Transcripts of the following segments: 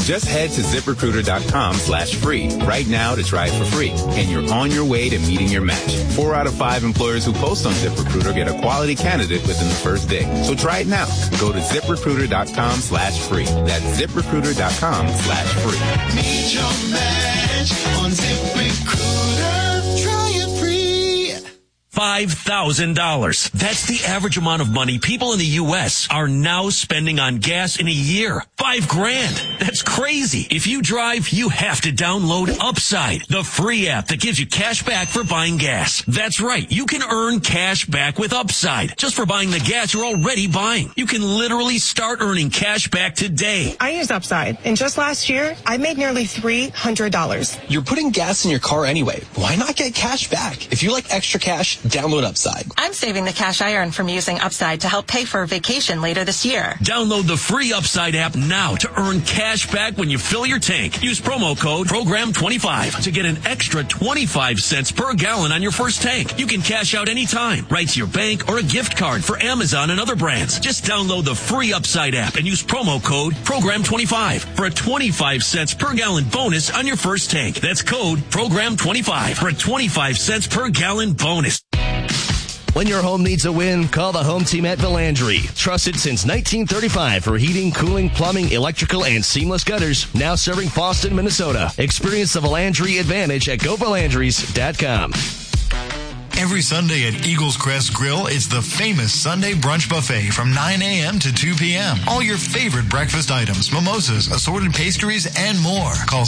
Just head to ZipRecruiter.com/free right now to try it for free, and you're on your way to meeting your match. 4 out of 5 employers who post on ZipRecruiter get a quality candidate within the first day. So try it now. Go to ZipRecruiter.com/free. That's ZipRecruiter.com/free. Meet your match on ZipRecruiter. Try it free. $5,000. That's the average amount of money people in the U.S. are now spending on gas in a year. $5,000. That's crazy. If you drive, you have to download Upside, the free app that gives you cash back for buying gas. That's right. You can earn cash back with Upside just for buying the gas you're already buying. You can literally start earning cash back today. I use Upside, and just last year, I made nearly $300. You're putting gas in your car anyway. Why not get cash back? If you like extra cash, download Upside. I'm saving the cash I earn from using Upside to help pay for a vacation later this year. Download the free Upside app now to earn cash back when you fill your tank. Use promo code PROGRAM25 to get an extra 25 cents per gallon on your first tank. You can cash out anytime, right to your bank or a gift card for Amazon and other brands. Just download the free Upside app and use promo code PROGRAM25 for a 25 cents per gallon bonus on your first tank. That's code PROGRAM25 for a 25 cents per gallon bonus. When your home needs a win, call the home team at Valandry. Trusted since 1935 for heating, cooling, plumbing, electrical, and seamless gutters. Now serving Boston, Minnesota. Experience the Valandry advantage at GoValandrys.com. Every Sunday at Eagles Crest Grill, it's the famous Sunday brunch buffet from 9 a.m. to 2 p.m. All your favorite breakfast items, mimosas, assorted pastries, and more. Call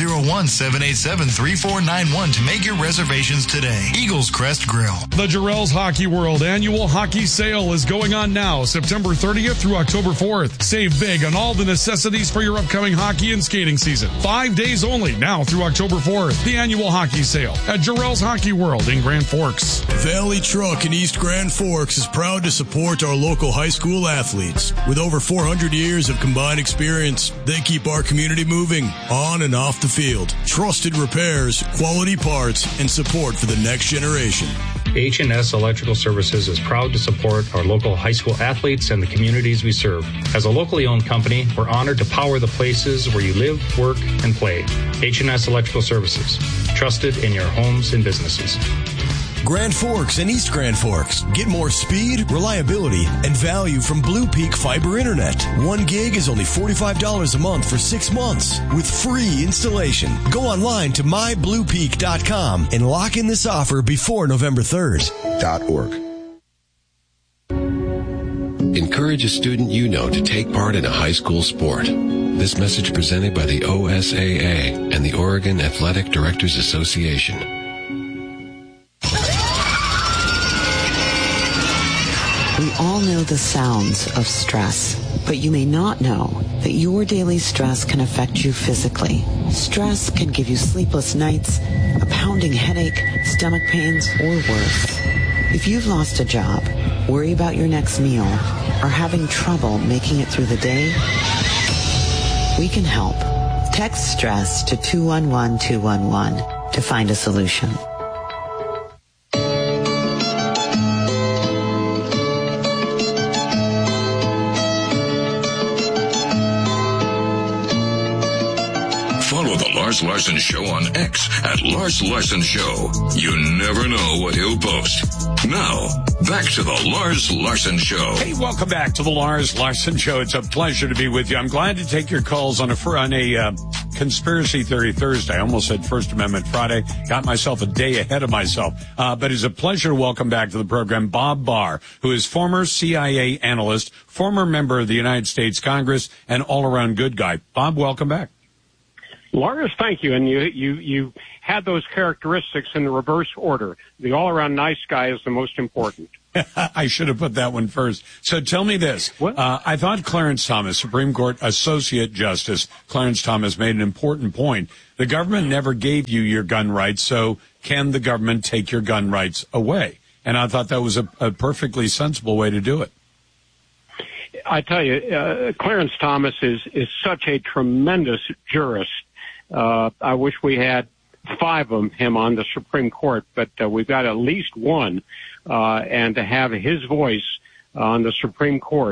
701-787-3491 to make your reservations today. Eagles Crest Grill. The Jarrell's Hockey World annual hockey sale is going on now, September 30th through October 4th. Save big on all the necessities for your upcoming hockey and skating season. 5 days only, now through October 4th. The annual hockey sale at Jarrell's Hockey World in Grand Forks. Valley Truck in East Grand Forks is proud to support our local high school athletes. With over 400 years of combined experience, they keep our community moving on and off the field. Trusted repairs, quality parts, and support for the next generation. H&S Electrical Services is proud to support our local high school athletes and the communities we serve. As a locally owned company, we're honored to power the places where you live, work, and play. H&S Electrical Services, trusted in your homes and businesses. Grand Forks and East Grand Forks. Get more speed, reliability, and value from Blue Peak Fiber Internet. 1 gig is only $45 a month for 6 months with free installation. Go online to mybluepeak.com and lock in this offer before November 3rd. .org. Encourage a student you know to take part in a high school sport. This message presented by the OSAA and the Oregon Athletic Directors Association. We all know the sounds of stress, but you may not know that your daily stress can affect you physically. Stress can give you sleepless nights, a pounding headache, stomach pains, or worse. If you've lost a job, worry about your next meal, or having trouble making it through the day, we can help. Text stress to 211-211 to find a solution. Follow the Lars Larson Show on X at Lars Larson Show. You never know what he'll post. Now, back to the Lars Larson Show. Hey, welcome back to the Lars Larson Show. It's a pleasure to be with you. I'm glad to take your calls on a Conspiracy Theory Thursday. I almost said First Amendment Friday. Got myself a day ahead of myself. But it's a pleasure to welcome back to the program Bob Barr, who is former CIA analyst, former member of the United States Congress, and all-around good guy. Bob, welcome back. Lars, thank you. And you had those characteristics in the reverse order. The all-around nice guy is the most important. I should have put that one first. So tell me this. I thought Clarence Thomas, Supreme Court Associate Justice Clarence Thomas, made an important point. The government never gave you your gun rights, so can the government take your gun rights away? And I thought that was a perfectly sensible way to do it. I tell you, Clarence Thomas is such a tremendous jurist. I wish we had 5 of him on the Supreme Court, but we've got at least one. And to have his voice on the Supreme Court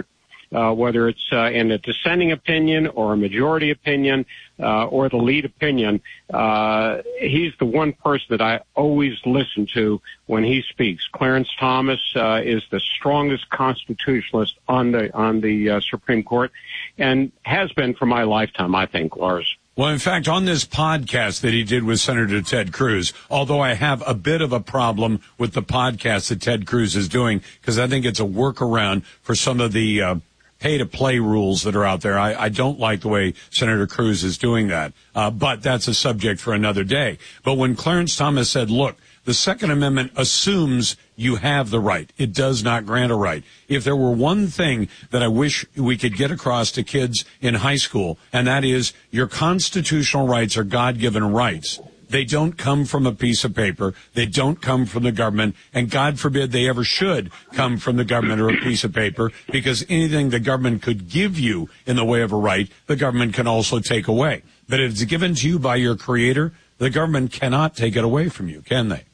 whether it's in a dissenting opinion or a majority opinion or the lead opinion. He's the one person that I always listen to when he speaks. Clarence Thomas is the strongest constitutionalist on the Supreme Court, and has been for my lifetime, I think, Lars. Well, in fact, on this podcast that he did with Senator Ted Cruz, although I have a bit of a problem with the podcast that Ted Cruz is doing, because I think it's a workaround for some of the pay-to-play rules that are out there. I don't like the way Senator Cruz is doing that, but that's a subject for another day. But when Clarence Thomas said, look, the Second Amendment assumes you have the right. It does not grant a right. If there were one thing that I wish we could get across to kids in high school, and that is your constitutional rights are God-given rights. They don't come from a piece of paper. They don't come from the government. And God forbid they ever should come from the government or a piece of paper, because anything the government could give you in the way of a right, the government can also take away. But if it's given to you by your Creator, the government cannot take it away from you, can they?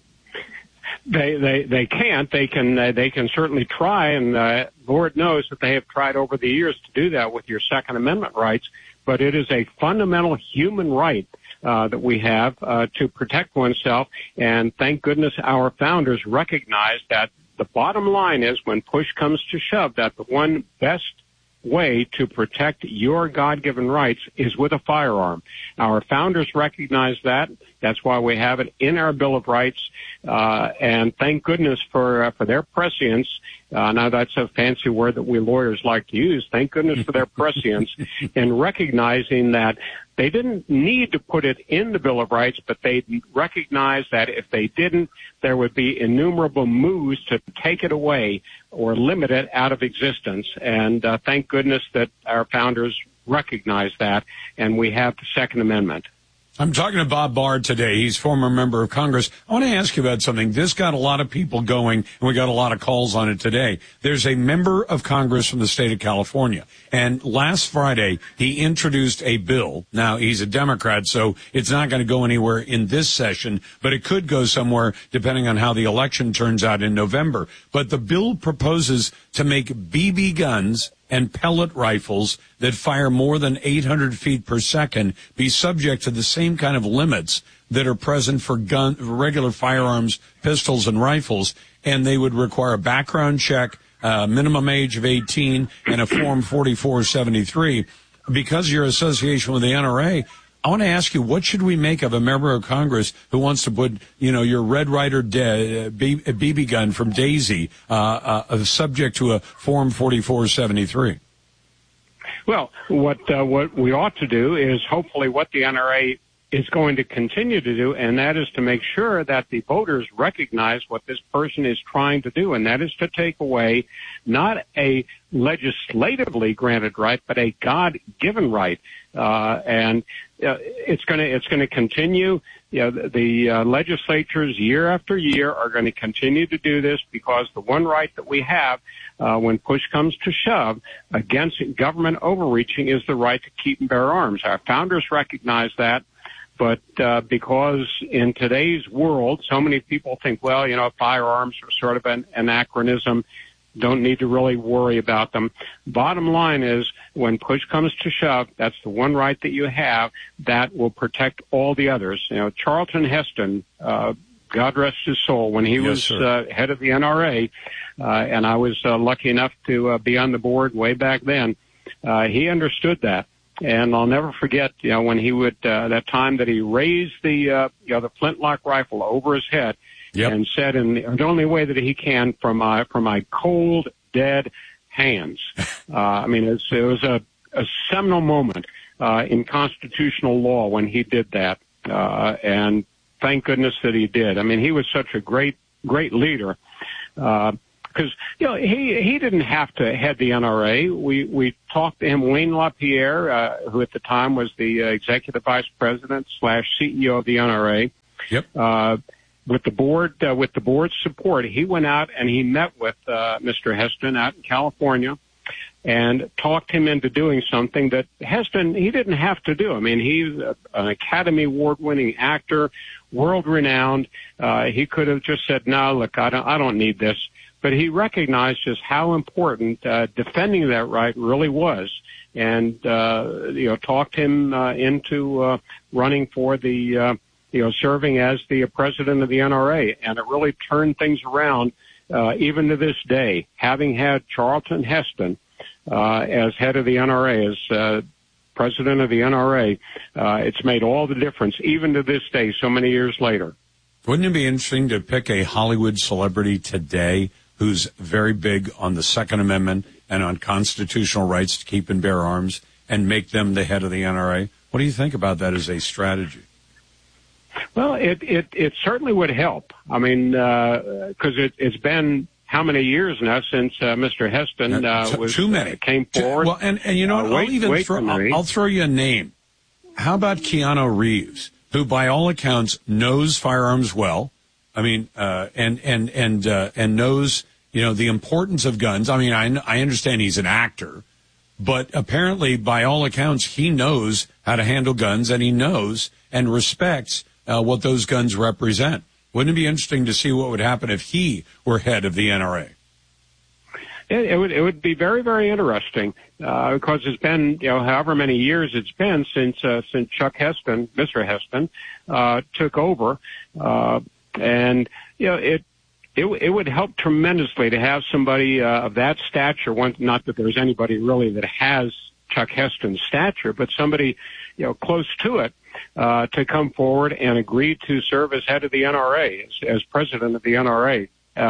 They can't. They can certainly try, and Lord knows that they have tried over the years to do that with your Second Amendment rights. But it is a fundamental human right that we have to protect oneself. And thank goodness our founders recognized that the bottom line is, when push comes to shove, that the one best way to protect your God-given rights is with a firearm. Our founders recognized that. That's why we have it in our Bill of Rights. And thank goodness for their prescience. Now that's a fancy word that we lawyers like to use. Thank goodness for their prescience in recognizing that they didn't need to put it in the Bill of Rights, but they recognized that if they didn't, there would be innumerable moves to take it away or limit it out of existence. And thank goodness that our founders recognized that, and we have the Second Amendment. I'm talking to Bob Barr today. He's former member of Congress. I want to ask you about something. This got a lot of people going, and we got a lot of calls on it today. There's a member of Congress from the state of California, and last Friday he introduced a bill. Now, he's a Democrat, so it's not going to go anywhere in this session, but it could go somewhere depending on how the election turns out in November. But the bill proposes to make BB guns and pellet rifles that fire more than 800 feet per second be subject to the same kind of limits that are present for regular firearms, pistols, and rifles. And they would require a background check, minimum age of 18, and a Form 4473. Because of your association with the NRA, I want to ask you, what should we make of a member of Congress who wants to put, your Red Ryder BB gun from Daisy subject to a Form 4473? Well, what we ought to do is hopefully what the NRA is going to continue to do, and that is to make sure that the voters recognize what this person is trying to do, and that is to take away not a legislatively granted right, but a God-given right. And it's going to continue. The legislatures year after year are going to continue to do this, because the one right that we have when push comes to shove against government overreaching is the right to keep and bear arms. Our founders recognized that. But because in today's world, so many people think, well, firearms are sort of an anachronism, don't need to really worry about them. Bottom line is, when push comes to shove, that's the one right that you have that will protect all the others. Charlton Heston, God rest his soul, when he was head of the NRA, and I was lucky enough to be on the board way back then, he understood that. And I'll never forget, when he would, that time that he raised the flintlock rifle over his head, and said in the only way that he can, from my cold, dead hands. It was a seminal moment, in constitutional law when he did that. And thank goodness that he did. He was such a great leader. Because, he didn't have to head the NRA. We talked to him, Wayne LaPierre, who at the time was the executive vice president / CEO of the NRA. With the board's support, he went out and he met with Mr. Heston out in California and talked him into doing something that Heston, he didn't have to do. He's an Academy Award-winning actor, world-renowned. He could have just said, no, look, I don't need this. but he recognized just how important defending that right really was, and talked him into running for the serving as the president of the NRA, and it really turned things around. Even to this day, having had Charlton Heston as head of the NRA, as president of the NRA, it's made all the difference, even to this day, so many years later. Wouldn't it be interesting to pick a Hollywood celebrity today who's very big on the Second Amendment and on constitutional rights to keep and bear arms and make them the head of the NRA? What do you think about that as a strategy? Well, it certainly would help. I mean, because it's been how many years now since Mr. Heston too many came forward? Well, and you know what? I'll throw you a name. How about Keanu Reeves, who by all accounts knows firearms well? I mean, and knows the importance of guns. I mean, I understand he's an actor, but apparently, by all accounts, he knows how to handle guns, and he knows and respects what those guns represent. Wouldn't it be interesting to see what would happen if he were head of the NRA? It would be very, very interesting because it's been however many years it's been since Chuck Heston, Mr. Heston, took over, and it would help tremendously to have somebody of that stature. Not that there's anybody really that has Chuck Heston's stature, but somebody close to it. To come forward and agree to serve as head of the NRA, as president of the NRA,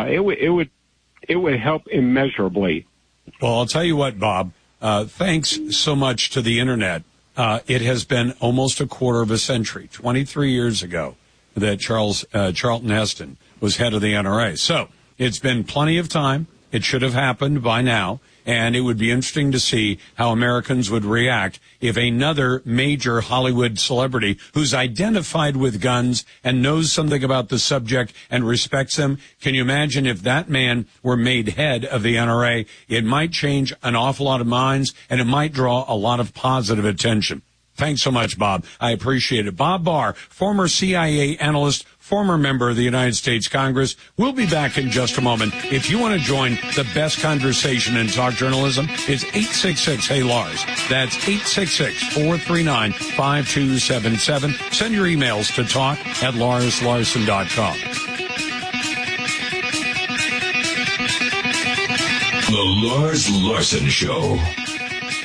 it would help immeasurably. Well, I'll tell you what, Bob. Thanks so much to the internet. It has been almost a quarter of a century, 23 years ago, that Charlton Heston was head of the NRA. So it's been plenty of time. It should have happened by now. And it would be interesting to see how Americans would react if another major Hollywood celebrity who's identified with guns and knows something about the subject and respects them. Can you imagine if that man were made head of the NRA? It might change an awful lot of minds, and it might draw a lot of positive attention. Thanks so much, Bob. I appreciate it. Bob Barr, former CIA analyst, former member of the United States Congress. We'll be back in just a moment. If you want to join the best conversation in talk journalism, it's 866-HEY-LARS. That's 866-439-5277. Send your emails to talk@LarsLarson.com. The Lars Larson Show.